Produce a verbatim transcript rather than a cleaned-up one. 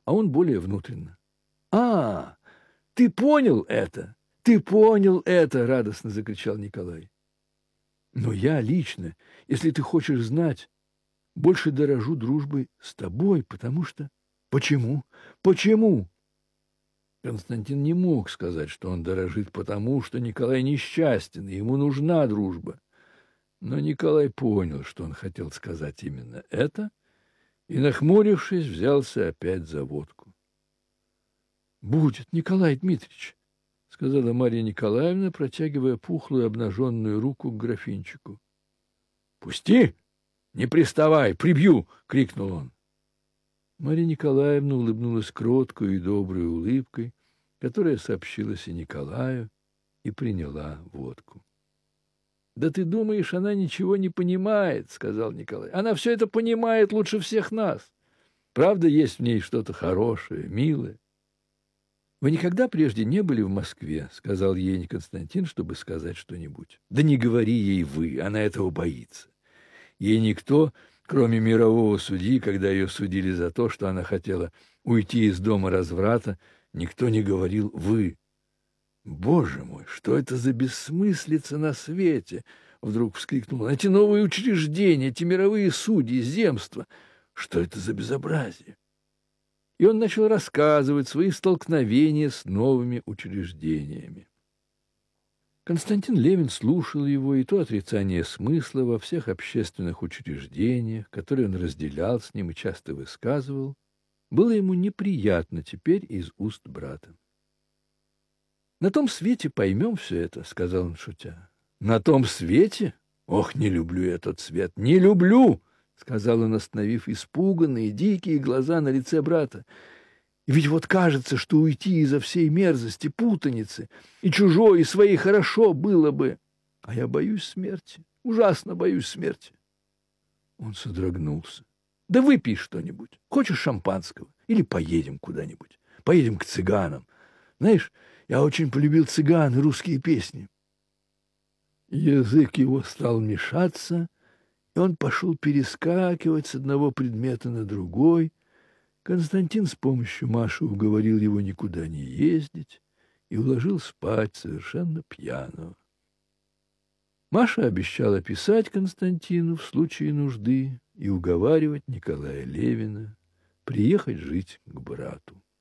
а он более внутренно. «А, ты понял это! Ты понял это!» — радостно закричал Николай. «Но я лично, если ты хочешь знать, больше дорожу дружбой с тобой, потому что...» «Почему? Почему?» Константин не мог сказать, что он дорожит потому, что Николай несчастен, и ему нужна дружба. Но Николай понял, что он хотел сказать именно это, и, нахмурившись, взялся опять за водку. «Будет, Николай Дмитриевич», — сказала Марья Николаевна, протягивая пухлую обнаженную руку к графинчику. «Пусти! Не приставай! Прибью!» — крикнул он. Марья Николаевна улыбнулась кроткой и доброй улыбкой, которая сообщилась и Николаю, и приняла водку. «Да ты думаешь, она ничего не понимает», — сказал Николай. «Она все это понимает лучше всех нас. Правда, есть в ней что-то хорошее, милое». «Вы никогда прежде не были в Москве?» — сказал ей Константин, чтобы сказать что-нибудь. «Да не говори ей вы, она этого боится. Ей никто, кроме мирового судьи, когда ее судили за то, что она хотела уйти из дома разврата, никто не говорил «вы». «Боже мой, что это за бессмыслица на свете!» — вдруг вскрикнул. «Эти новые учреждения, эти мировые судьи, земства! Что это за безобразие?» И он начал рассказывать свои столкновения с новыми учреждениями. Константин Левин слушал его, и то отрицание смысла во всех общественных учреждениях, которые он разделял с ним и часто высказывал, было ему неприятно теперь из уст брата. «На том свете поймем все это», — сказал он, шутя. «На том свете? Ох, не люблю я тот свет, не люблю!» — сказал он, остановив испуганные, дикие глаза на лице брата. «И ведь вот кажется, что уйти изо всей мерзости, путаницы, и чужой, и своей хорошо было бы. А я боюсь смерти, ужасно боюсь смерти». Он содрогнулся. «Да выпей что-нибудь. Хочешь шампанского? Или поедем куда-нибудь? Поедем к цыганам. Знаешь, я очень полюбил цыган и русские песни». Язык его стал мешаться, и он пошел перескакивать с одного предмета на другой. Константин с помощью Маши уговорил его никуда не ездить и уложил спать совершенно пьяного. Маша обещала писать Константину в случае нужды и уговаривать Николая Левина приехать жить к брату.